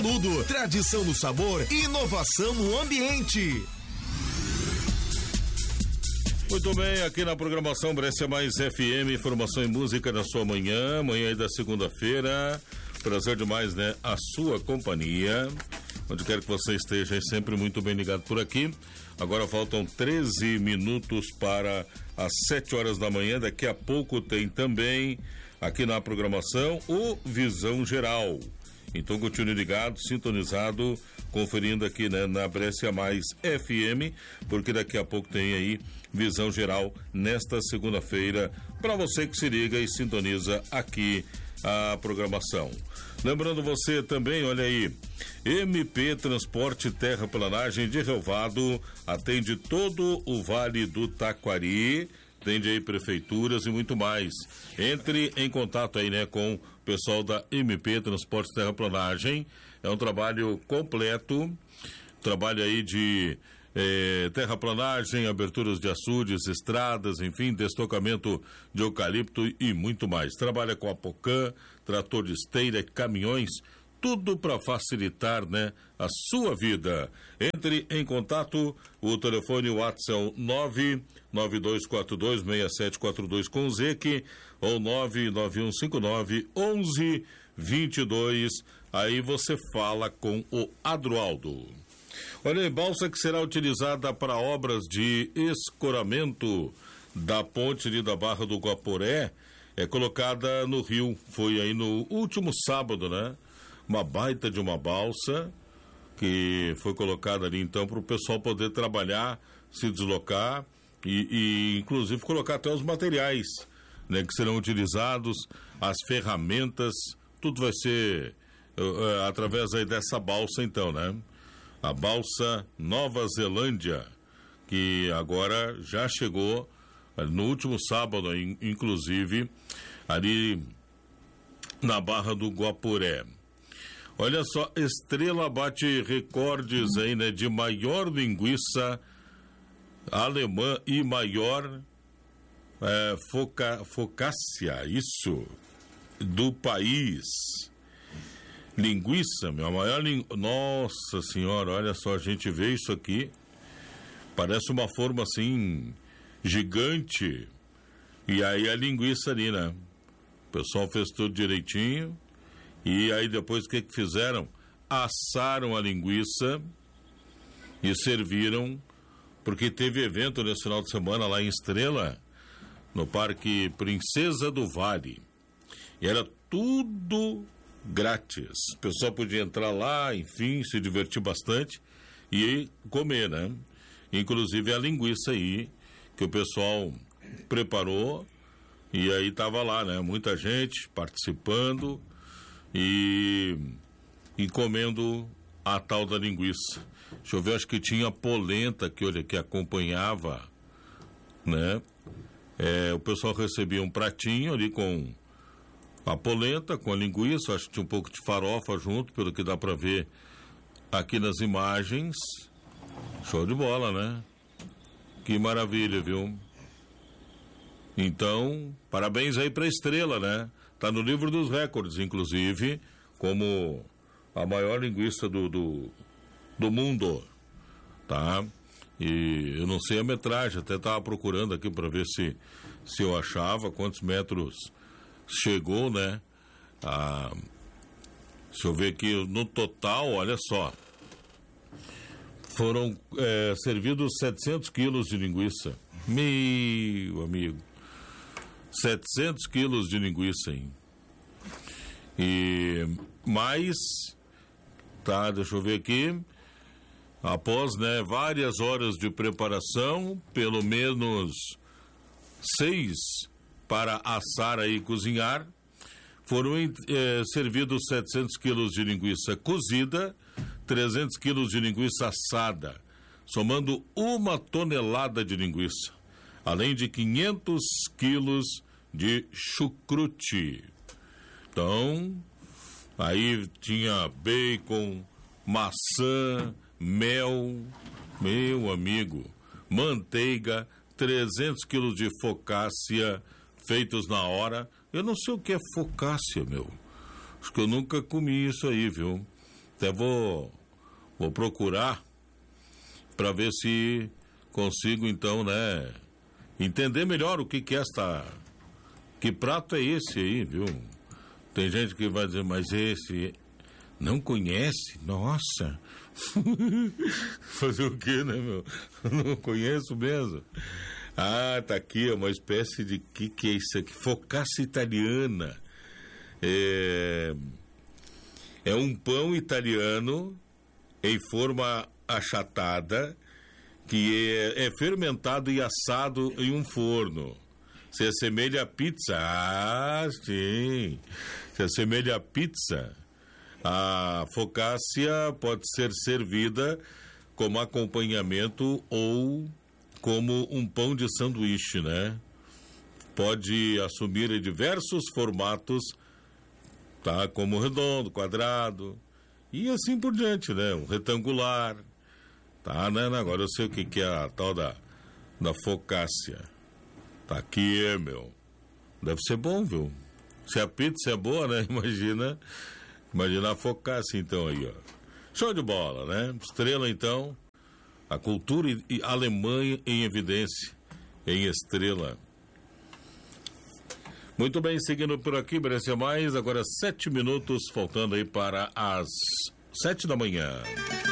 Tudo, tradição no sabor e inovação no ambiente. Muito bem, aqui na programação Brescia Mais FM, informação e música na sua manhã aí da segunda-feira. Prazer demais, né? A sua companhia, onde quer que você esteja, é sempre muito bem ligado por aqui. Agora faltam 13 minutos para as 7 horas da manhã. Daqui a pouco tem também aqui na programação o Visão Geral. Então continue ligado, sintonizado, conferindo aqui, né, na Brescia Mais FM, porque daqui a pouco tem aí Visão Geral nesta segunda-feira, para você que se liga e sintoniza aqui a programação. Lembrando você também, olha aí, MP Transporte Terraplanagem de Relvado atende todo o Vale do Taquari, atende aí prefeituras e muito mais. Entre em contato aí, né, com o pessoal da MP Transporte Terraplanagem. É um trabalho completo, trabalho aí de terraplanagem, aberturas de açudes, estradas, enfim, destocamento de eucalipto e muito mais. Trabalha com Apocan, trator de esteira, caminhões, tudo para facilitar, né, a sua vida. Entre em contato, o telefone WhatsApp é o 992426742 com o ZEC ou 991591122. Aí você fala com o Adroaldo. Olha aí, balsa que será utilizada para obras de escoramento da ponte ali da Barra do Guaporé é colocada no rio. Foi aí no último sábado, né? Uma baita de uma balsa que foi colocada ali então para o pessoal poder trabalhar, se deslocar e inclusive colocar até os materiais, né, que serão utilizados, as ferramentas, tudo vai ser através aí dessa balsa então, né? A balsa Nova Zelândia, que agora já chegou no último sábado, inclusive, ali na Barra do Guaporé. Olha só, Estrela bate recordes aí, né, de maior linguiça alemã e maior focaccia, isso, do país. Linguiça, meu, a maior Nossa senhora, olha só, a gente vê isso aqui, parece uma forma assim, gigante, e aí a linguiça ali, né? O pessoal fez tudo direitinho, e aí depois o que fizeram? Assaram a linguiça e serviram, porque teve evento nesse final de semana lá em Estrela, no Parque Princesa do Vale, e era tudo grátis. O pessoal podia entrar lá, enfim, se divertir bastante e comer, né? Inclusive a linguiça aí que o pessoal preparou, e aí tava lá, né? Muita gente participando e comendo a tal da linguiça. Deixa eu ver, acho que tinha polenta que, olha, que acompanhava, né? O pessoal recebia um pratinho ali com a polenta, com a linguiça, acho que tinha um pouco de farofa junto, pelo que dá para ver aqui nas imagens. Show de bola, né? Que maravilha, viu? Então, parabéns aí pra Estrela, né? Tá no livro dos recordes, inclusive, como a maior linguiça do mundo, tá? E eu não sei a metragem, até tava procurando aqui para ver se eu achava quantos metros chegou, né? Se eu ver aqui no total, olha só, foram servidos 700 quilos de linguiça. Meu amigo, 700 quilos de linguiça, hein? E mais, tá, deixa eu ver aqui, após, né, várias horas de preparação, pelo menos 6 para assar aí e cozinhar, foram servidos 700 quilos de linguiça cozida, 300 quilos de linguiça assada, somando 1 tonelada de linguiça, além de 500 quilos de chucrute. Então, aí tinha bacon, maçã, mel, meu amigo, manteiga, 300 quilos de focaccia, feitos na hora. Eu não sei o que é focaccia, meu. Acho que eu nunca comi isso aí, viu? Até vou procurar para ver se consigo, então, né, entender melhor o que é que prato é esse aí, viu? Tem gente que vai dizer, mas esse não conhece? Nossa! Fazer o quê, né, meu? Não conheço mesmo. Ah, tá aqui, é uma espécie de... que é isso aqui? Focaccia italiana. É um pão italiano em forma achatada que é fermentado e assado em um forno. Se assemelha à pizza. Ah, sim. Se assemelha à pizza. A focaccia pode ser servida como acompanhamento ou como um pão de sanduíche, né? Pode assumir diversos formatos, tá? Como redondo, quadrado e assim por diante, né? Um retangular, tá, né? Agora eu sei o que é a tal da focaccia. Tá aqui, meu. Deve ser bom, viu? Se a pizza é boa, né? Imagina a focaccia, então, aí, ó. Show de bola, né? Estrela, então. A cultura alemã em evidência, em Estrela. Muito bem, seguindo por aqui, Brescia Mais, agora 7 minutos, faltando aí para as 7 da manhã.